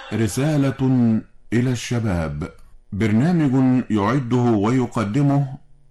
رسالة إلى الشباب، برنامج يعده ويقدمه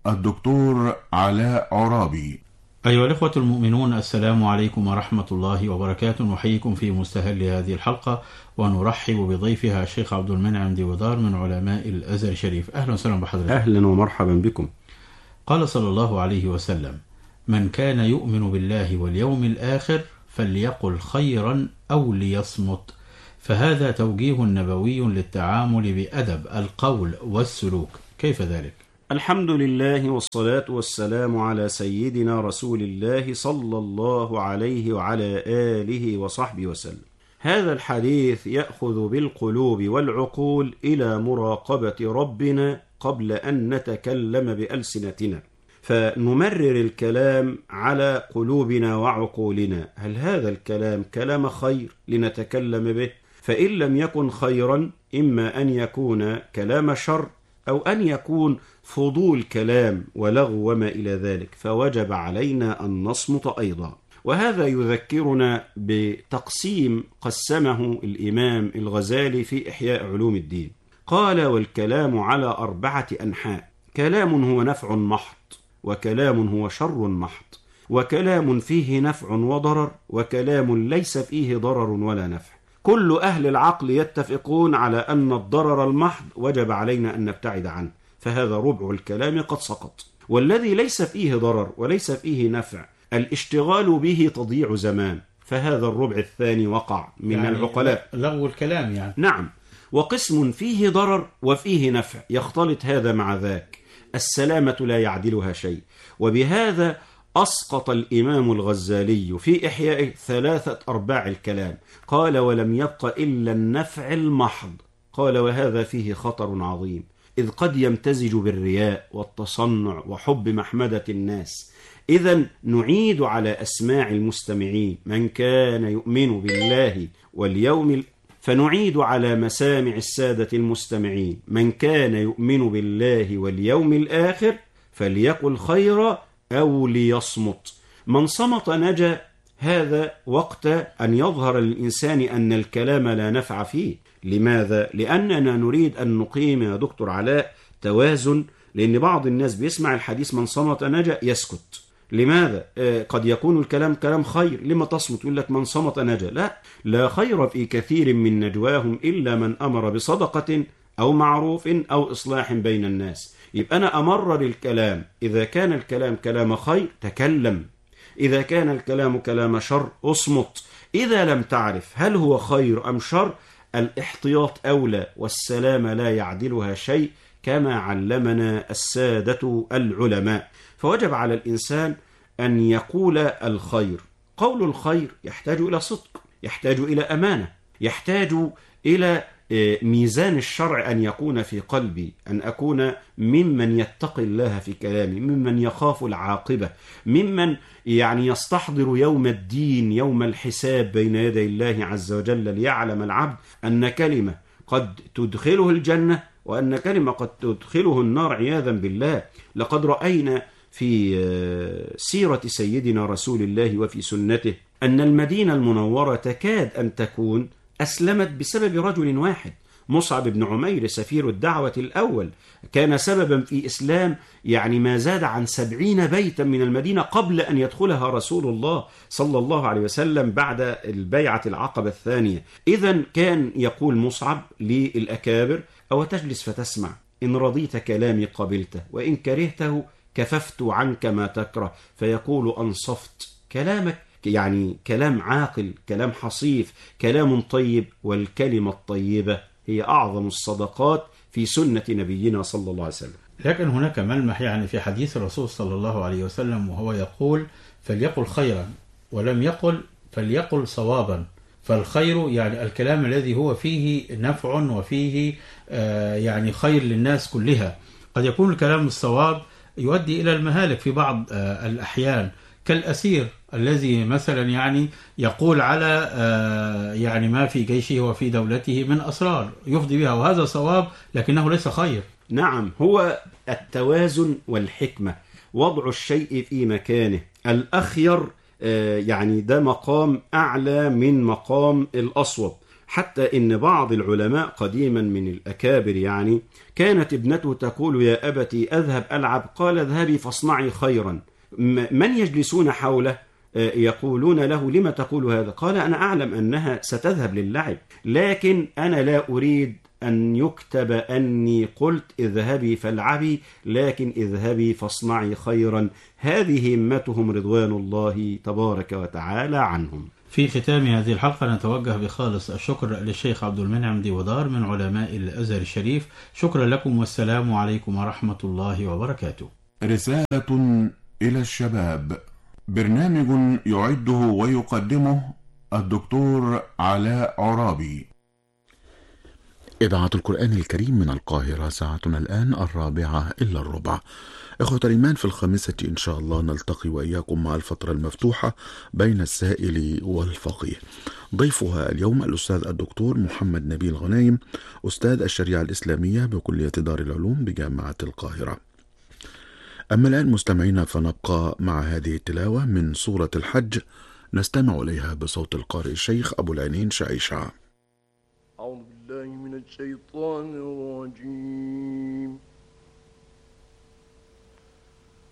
الدكتور علاء عرابي. أيها الإخوة المؤمنون، السلام عليكم ورحمة الله وبركاته. نحييكم في مستهل هذه الحلقة ونرحب بضيفها الشيخ عبد المنعم ديودار من علماء الأزهر الشريف. أهلا وسهلا بحضرتك. أهلا ومرحبا بكم. قال صلى الله عليه وسلم: من كان يؤمن بالله واليوم الآخر فليقل خيرا أو ليصمت. فهذا توجيه نبوي للتعامل بأدب القول والسلوك، كيف ذلك؟ الحمد لله والصلاة والسلام على سيدنا رسول الله صلى الله عليه وعلى آله وصحبه وسلم. هذا الحديث يأخذ بالقلوب والعقول إلى مراقبة ربنا قبل أن نتكلم بألسنتنا، فنمرر الكلام على قلوبنا وعقولنا. هل هذا الكلام كلام خير لنتكلم به؟ فإن لم يكن خيرا إما أن يكون كلام شر أو أن يكون فضول كلام ولغو وما إلى ذلك، فوجب علينا أن نصمت أيضا. وهذا يذكرنا بتقسيم قسمه الإمام الغزالي في إحياء علوم الدين. قال: والكلام على 4 أنحاء: كلام هو نفع محض، وكلام هو شر محض، وكلام فيه نفع وضرر، وكلام ليس فيه ضرر ولا نفع. كل أهل العقل يتفقون على أن الضرر المحض وجب علينا أن نبتعد عنه، فهذا ربع الكلام قد سقط. والذي ليس فيه ضرر وليس فيه نفع الاشتغال به تضييع زمان، فهذا الربع الثاني وقع من يعني العقلاء، لغو الكلام يعني. نعم. وقسم فيه ضرر وفيه نفع يختلط هذا مع ذاك، السلامة لا يعدلها شيء. وبهذا أسقط الإمام الغزالي في إحيائه 3/4 الكلام. قال: ولم يبق إلا النفع المحض. قال: وهذا فيه خطر عظيم، إذ قد يمتزج بالرياء والتصنع وحب محمدة الناس. إذن نعيد على أسماع المستمعين: من كان يؤمن بالله واليوم فنعيد على مسامع السادة المستمعين: من كان يؤمن بالله واليوم الآخر فليقل خيرا أو ليصمت. من صمت نجا. هذا وقت أن يظهر للإنسان أن الكلام لا نفع فيه. لماذا؟ لأننا نريد أن نقيم يا دكتور علاء توازن، لأن بعض الناس بيسمع الحديث من صمت نجا يسكت. لماذا؟ قد يكون الكلام كلام خير، لما تصمت؟ يقول لك من صمت نجا. لا خير في كثير من نجواهم إلا من أمر بصدقة أو معروف أو إصلاح بين الناس. يبقى أنا أمرر الكلام، إذا كان الكلام كلام خير تكلم، إذا كان الكلام كلام شر أصمت. إذا لم تعرف هل هو خير أم شر الاحتياط أولى، والسلامة لا يعدلها شيء كما علمنا السادة العلماء. فوجب على الإنسان أن يقول الخير. قول الخير يحتاج إلى صدق، يحتاج إلى أمانة، يحتاج إلى ميزان الشرع أن يكون في قلبي، أن أكون ممن يتقي الله في كلامي، ممن يخاف العاقبة، ممن يعني يستحضر يوم الدين، يوم الحساب بين يدي الله عز وجل، ليعلم العبد أن كلمة قد تدخله الجنة وأن كلمة قد تدخله النار عياذا بالله. لقد رأينا في سيرة سيدنا رسول الله وفي سنته أن المدينة المنورة تكاد أن تكون أسلمت بسبب رجل واحد، مصعب بن عمير سفير الدعوة الأول، كان سببا في إسلام يعني ما زاد عن 70 بيتا من المدينة قبل أن يدخلها رسول الله صلى الله عليه وسلم بعد البيعة العقبة الثانية. إذن كان يقول مصعب للأكابر: أو تجلس فتسمع، إن رضيت كلامي قبلته، وإن كرهته كففت عنك ما تكره. فيقول: أنصفت. كلامك يعني كلام عاقل، كلام حصيف، كلام طيب. والكلمة الطيبة هي أعظم الصدقات في سنة نبينا صلى الله عليه وسلم. لكن هناك ملمح يعني في حديث الرسول صلى الله عليه وسلم، وهو يقول: فليقل خيرا، ولم يقل فليقل صوابا. فالخير يعني الكلام الذي هو فيه نفع وفيه يعني خير للناس كلها. قد يكون الكلام الصواب يؤدي إلى المهالك في بعض الأحيان، كالأسير الذي مثلا يعني يقول على يعني ما في جيشه وفي دولته من أسرار يفضي بها، وهذا صواب لكنه ليس خير. نعم، هو التوازن والحكمة، وضع الشيء في مكانه. الأخير يعني ده مقام أعلى من مقام الأصوب. حتى إن بعض العلماء قديما من الأكابر يعني كانت ابنته تقول يا أبتي أذهب ألعب، قال اذهبي فاصنعي خيرا. من يجلسون حوله يقولون له لما تقول هذا؟ قال أنا أعلم أنها ستذهب للعب، لكن أنا لا أريد أن يكتب أني قلت اذهبي فالعبي، لكن اذهبي فاصنعي خيرا. هذه همتهم رضوان الله تبارك وتعالى عنهم. في ختام هذه الحلقة نتوجه بخالص الشكر للشيخ عبد المنعم ديودار من علماء الأزهر الشريف. شكرا لكم والسلام عليكم ورحمة الله وبركاته. رسالة إلى الشباب، برنامج يعده ويقدمه الدكتور علاء عرابي. إذاعة القرآن الكريم من القاهرة، ساعتنا الآن 4:45. إخوة الإيمان، في 5 إن شاء الله نلتقي وإياكم مع الفترة المفتوحة بين السائل والفقيه. ضيفها اليوم الأستاذ الدكتور محمد نبيل غنايم، أستاذ الشريعة الإسلامية بكلية دار العلوم بجامعة القاهرة. أما الآن مستمعينا فنبقى مع هذه التلاوة من سورة الحج، نستمع إليها بصوت القارئ الشيخ أبو العينين شعيشة. أعوذ بالله من الشيطان الرجيم.